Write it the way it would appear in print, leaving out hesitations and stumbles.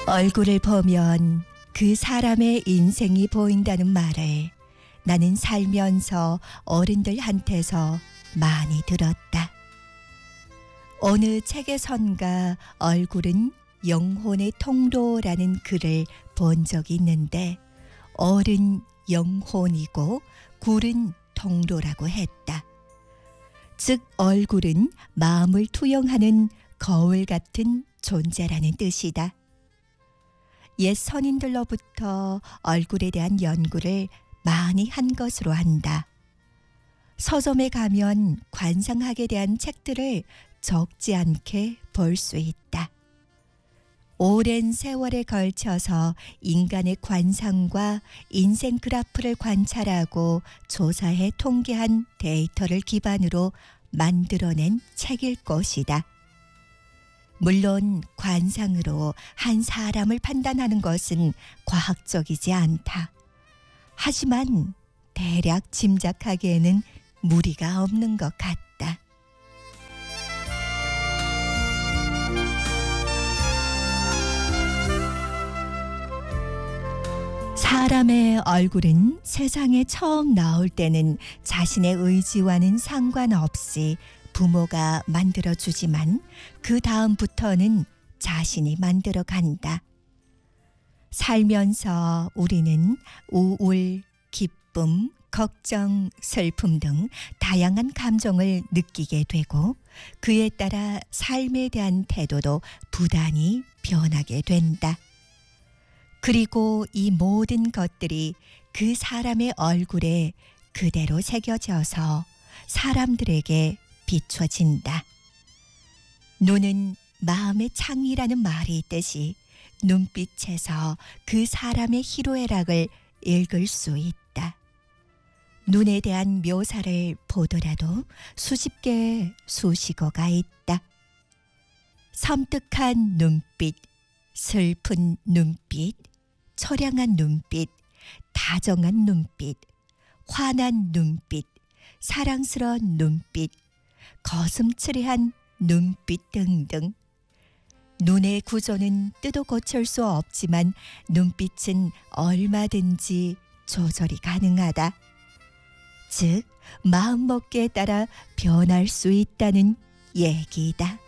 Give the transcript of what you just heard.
얼굴을 보면 그 사람의 인생이 보인다는 말을 나는 살면서 어른들한테서 많이 들었다. 어느 책에선가 얼굴은 영혼의 통로라는 글을 본 적이 있는데 얼은 영혼이고 굴은 통로라고 했다. 즉 얼굴은 마음을 투영하는 거울 같은 존재라는 뜻이다. 옛 선인들로부터 얼굴에 대한 연구를 많이 한 것으로 안다. 서점에 가면 관상학에 대한 책들을 적지 않게 볼 수 있다. 오랜 세월에 걸쳐서 인간의 관상과 인생 그래프를 관찰하고 조사해 통계한 데이터를 기반으로 만들어낸 책일 것이다. 물론 관상으로 한 사람을 판단하는 것은 과학적이지 않다. 하지만 대략 짐작하기에는 무리가 없는 것 같다. 사람의 얼굴은 세상에 처음 나올 때는 자신의 의지와는 상관없이 부모가 만들어주지만 그 다음부터는 자신이 만들어 간다. 살면서 우리는 우울, 기쁨, 걱정, 슬픔 등 다양한 감정을 느끼게 되고 그에 따라 삶에 대한 태도도 부단히 변하게 된다. 그리고 이 모든 것들이 그 사람의 얼굴에 그대로 새겨져서 사람들에게 비춰진다. 눈은 마음의 창이라는 말이 있듯이 눈빛에서 그 사람의 희로애락을 읽을 수 있다. 눈에 대한 묘사를 보더라도 수십 개의 수식어가 있다. 섬뜩한 눈빛, 슬픈 눈빛, 처량한 눈빛, 다정한 눈빛, 환한 눈빛, 사랑스러운 눈빛, 거슴츠레한 눈빛 등등. 눈의 구조는 뜯어 고칠 수 없지만 눈빛은 얼마든지 조절이 가능하다. 즉, 마음먹기에 따라 변할 수 있다는 얘기다.